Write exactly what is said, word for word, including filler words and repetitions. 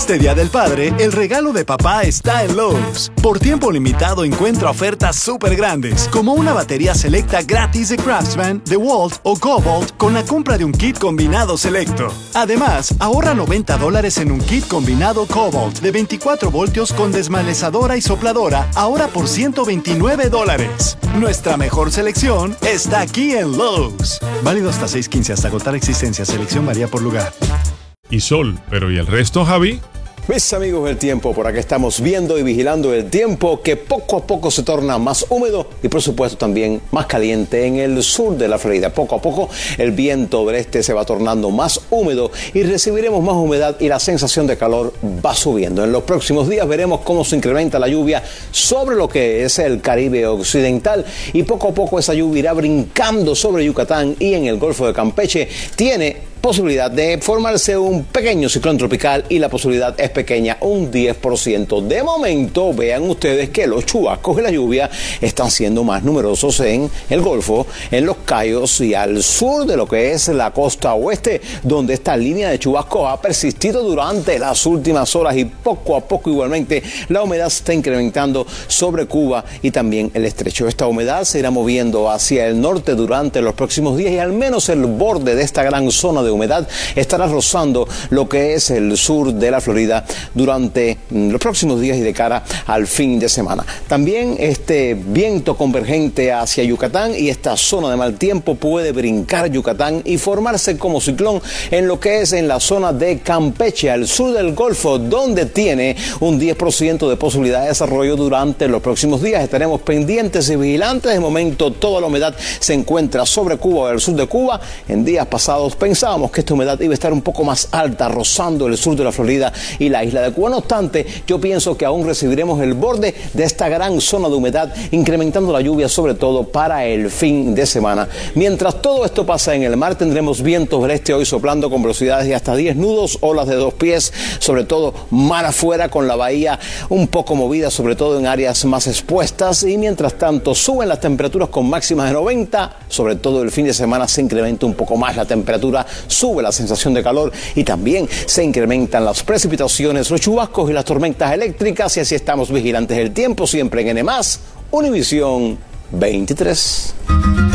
Este Día del Padre, el regalo de papá está en Lowe's. Por tiempo limitado encuentra ofertas súper grandes, como una batería selecta gratis de Craftsman, DeWalt o Cobalt con la compra de un kit combinado selecto. Además, ahorra noventa dólares en un kit combinado Cobalt de veinticuatro voltios con desmalezadora y sopladora, ahora por ciento veintinueve dólares. Nuestra mejor selección está aquí en Lowe's. Válido hasta seis quince hasta agotar existencia. Selección varía por lugar. Y Sol, pero ¿y el resto, Javi? Mis amigos del tiempo, por acá estamos viendo y vigilando el tiempo que poco a poco se torna más húmedo y por supuesto también más caliente en el sur de la Florida. Poco a poco el viento del este se va tornando más húmedo y recibiremos más humedad y la sensación de calor va subiendo. En los próximos días veremos cómo se incrementa la lluvia sobre lo que es el Caribe occidental y poco a poco esa lluvia irá brincando sobre Yucatán y en el Golfo de Campeche. Tiene posibilidad de formarse un pequeño ciclón tropical y la posibilidad es pequeña, un diez por ciento. De momento, vean ustedes que los chubascos y la lluvia están siendo más numerosos en el Golfo, en los Cayos y al sur de lo que es la costa oeste, donde esta línea de chubascos ha persistido durante las últimas horas y poco a poco igualmente la humedad se está incrementando sobre Cuba y también el estrecho. Esta humedad se irá moviendo hacia el norte durante los próximos días y al menos el borde de esta gran zona de humedad estará rozando lo que es el sur de la Florida durante los próximos días y de cara al fin de semana. También este viento convergente hacia Yucatán y esta zona de mal tiempo puede brincar Yucatán y formarse como ciclón en lo que es en la zona de Campeche, al sur del Golfo, donde tiene un diez por ciento de posibilidad de desarrollo durante los próximos días. Estaremos pendientes y vigilantes. De momento toda la humedad se encuentra sobre Cuba o el sur de Cuba. En días pasados pensábamos que esta humedad iba a estar un poco más alta, rozando el sur de la Florida y la isla de Cuba. No obstante, yo pienso que aún recibiremos el borde de esta gran zona de humedad, incrementando la lluvia sobre todo para el fin de semana. Mientras todo esto pasa en el mar, tendremos vientos del este hoy soplando con velocidades de hasta diez nudos, olas de dos pies, sobre todo mar afuera con la bahía un poco movida, sobre todo en áreas más expuestas, y mientras tanto suben las temperaturas con máximas de noventa, sobre todo el fin de semana se incrementa un poco más la temperatura, sube la sensación de calor y también se incrementan las precipitaciones, los chubascos y las tormentas eléctricas, y así estamos vigilantes del tiempo siempre en N más, Univisión veintitrés.